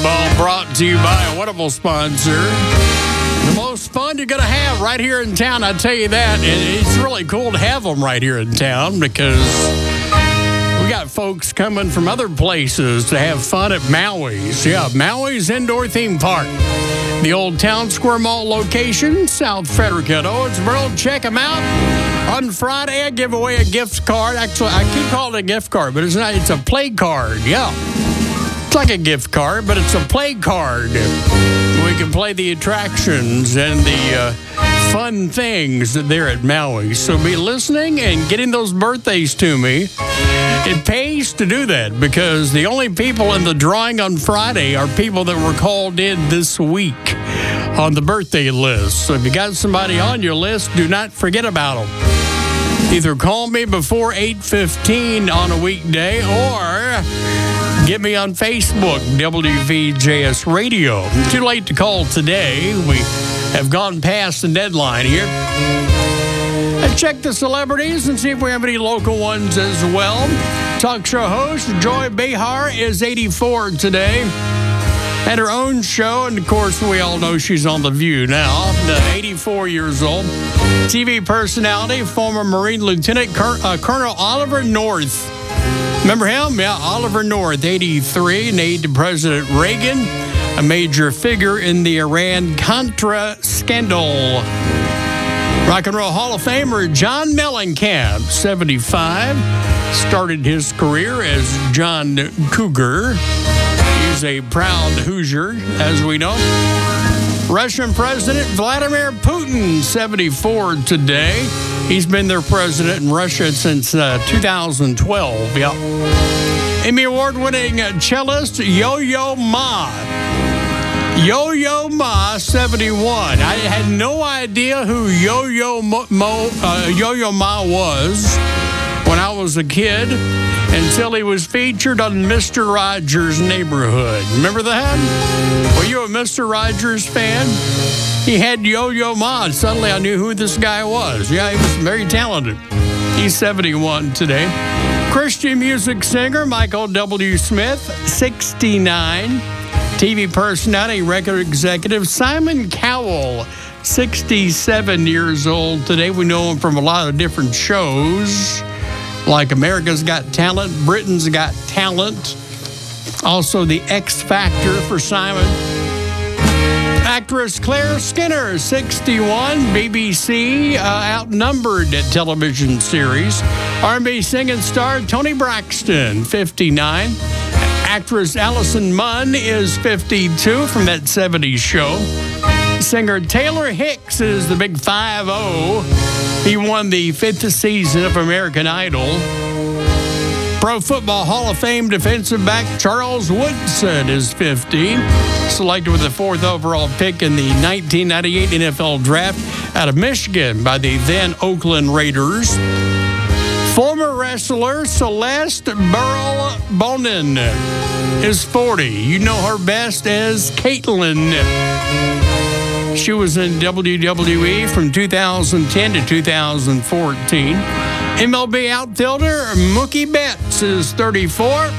Football brought to you by a wonderful sponsor. The most fun you're going to have right here in town, I tell you that. And it's really cool to have them right here in town because we got folks coming from other places to have fun at Maui's. Yeah, Maui's Indoor Theme Park. The old Town Square Mall location, South Frederick at Owensboro. Check them out. On Friday, I give away a gift card. Actually, I keep calling it a gift card, but it's not. It's a play card. Yeah. It's like a gift card, but it's a play card. We can play the attractions and the fun things there at Maui. So be listening and getting those birthdays to me. It pays to do that because the only people in the drawing on Friday are people that were called in this week on the birthday list. So if you got somebody on your list, do not forget about them. Either call me before 8:15 on a weekday or get me on Facebook, WVJS Radio. Too late to call today. We have gone past the deadline here. Let's check the celebrities and see if we have any local ones as well. Talk show host Joy Behar is 84 today. Had her own show, and of course, we all know she's on The View now. 84 years old. TV personality, former Marine Lieutenant Colonel Oliver North. Remember him? Yeah, Oliver North, 83, an aide to President Reagan, a major figure in the Iran-Contra scandal. Rock and Roll Hall of Famer John Mellencamp, 75, started his career as John Cougar. He's a proud Hoosier, as we know. Russian President Vladimir Putin, 74 today. He's been their president in Russia since 2012. Yep. Emmy Award-winning cellist Yo-Yo Ma. Yo-Yo Ma, 71. I had no idea who Yo-Yo Ma was when I was a kid until he was featured on Mr. Rogers' Neighborhood. Remember that? Were you a Mr. Rogers fan? He had Yo-Yo Ma, and suddenly I knew who this guy was. Yeah, he was very talented. He's 71 today. Christian music singer Michael W. Smith, 69. TV personality, record executive Simon Cowell, 67 years old today. We know him from a lot of different shows, like America's Got Talent, Britain's Got Talent, also the X Factor for Simon. Actress Claire Skinner, 61, BBC Outnumbered television series. R&B singing star Toni Braxton, 59. Actress Allison Munn is 52 from that 70s show. Singer Taylor Hicks is the big 5-0. He won the 5th season of American Idol. Pro Football Hall of Fame defensive back Charles Woodson is 50. Selected with the 4th overall pick in the 1998 NFL Draft out of Michigan by the then Oakland Raiders. Former wrestler Celeste Burrell Bonin is 40. You know her best as Caitlyn. She was in WWE from 2010 to 2014. MLB outfielder Mookie Betts is 34.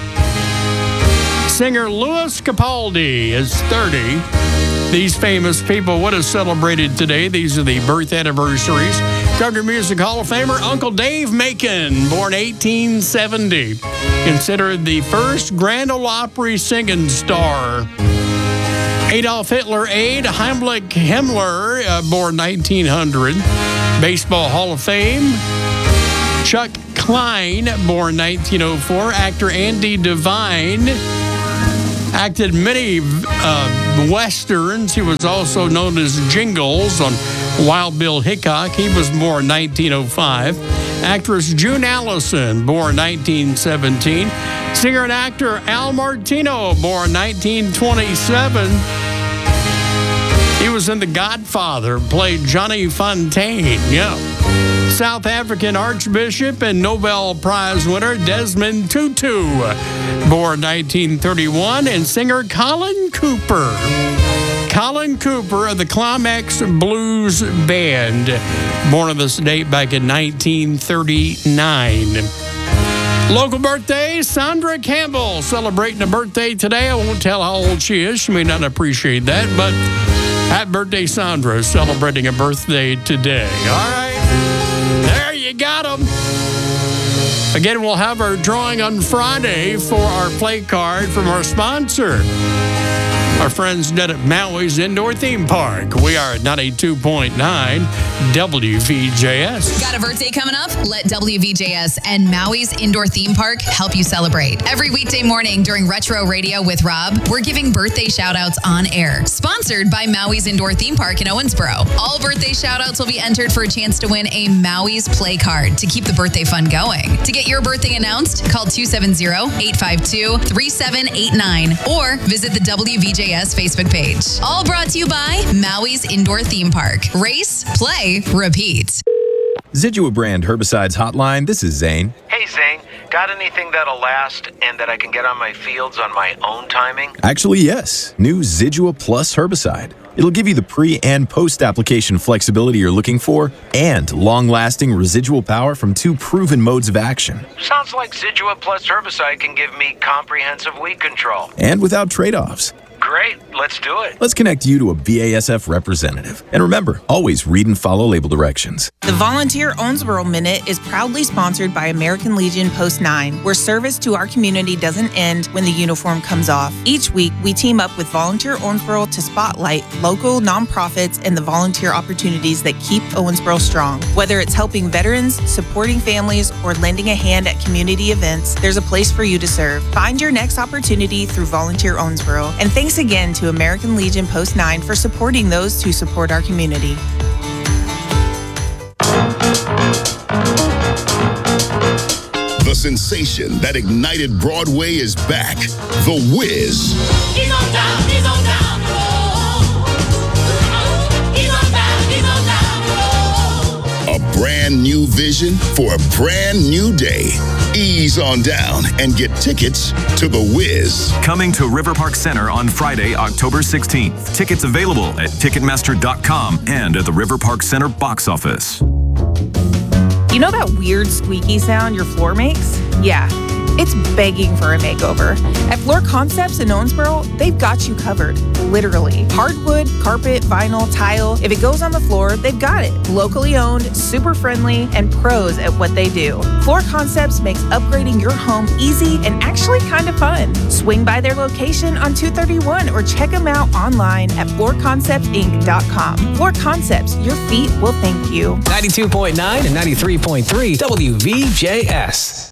Singer Louis Capaldi is 30. These famous people would have celebrated today. These are the birth anniversaries. Country Music Hall of Famer Uncle Dave Macon, born 1870. Considered the first Grand Ole Opry singing star. Adolf Hitler aide Heimlich Himmler, born 1900. Baseball Hall of Fame. Chuck Klein, born 1904. Actor Andy Devine acted many westerns. He was also known as Jingles on Wild Bill Hickok. He was born 1905. Actress June Allison, born 1917. Singer and actor Al Martino, born 1927. He was in The Godfather, played Johnny Fontaine. Yeah. South African Archbishop and Nobel Prize winner Desmond Tutu, born 1931, and singer Colin Cooper. Colin Cooper of the Climax Blues Band, born on this date back in 1939. Local birthday, Sandra Campbell celebrating a birthday today. I won't tell how old she is. She may not appreciate that, but happy birthday, Sandra, celebrating a birthday today. All right, there you got them. Again, we'll have our drawing on Friday for our play card from our sponsor, our friends down at Maui's Indoor Theme Park. We are at 92.9 WVJS. Got a birthday coming up? Let WVJS and Maui's Indoor Theme Park help you celebrate. Every weekday morning during Retro Radio with Rob, we're giving birthday shout-outs on air. Sponsored by Maui's Indoor Theme Park in Owensboro. All birthday shout-outs will be entered for a chance to win a Maui's play card to keep the birthday fun going. To get your birthday announced, call 270-852-3789 or visit the WVJS Facebook page. All brought to you by Maui's Indoor Theme Park. Race, play, repeat. Zidua brand herbicides hotline. This is Zane. Hey Zane, got anything that'll last and that I can get on my fields on my own timing? Actually, yes. New Zidua Plus herbicide. It'll give you the pre- and post-application flexibility you're looking for and long-lasting residual power from 2 proven modes of action. Sounds like Zidua Plus herbicide can give me comprehensive weed control. And without trade-offs. Great, let's do it. Let's connect you to a BASF representative. And remember, always read and follow label directions. The Volunteer Owensboro Minute is proudly sponsored by American Legion Post 9, where service to our community doesn't end when the uniform comes off. Each week, we team up with Volunteer Owensboro to spotlight local nonprofits and the volunteer opportunities that keep Owensboro strong. Whether it's helping veterans, supporting families, or lending a hand at community events, there's a place for you to serve. Find your next opportunity through Volunteer Owensboro. And thanks again to American Legion Post 9 for supporting those who support our community. The sensation that ignited Broadway is back. The Wiz. He's on down, he's on down the road. He's on down the road. A brand new vision for a brand new day. Ease on down and get tickets to The Wiz. Coming to River Park Center on Friday, October 16th. Tickets available at Ticketmaster.com and at the River Park Center box office. You know that weird squeaky sound your floor makes? Yeah, it's begging for a makeover. At Floor Concepts in Owensboro, they've got you covered, literally. Hardwood, carpet, vinyl, tile. If it goes on the floor, they've got it. Locally owned, super friendly, and pros at what they do. Floor Concepts makes upgrading your home easy and actually kind of fun. Swing by their location on 231 or check them out online at floorconceptsinc.com. Floor Concepts, your feet will thank you. 92.9 and 93.3 WVJS.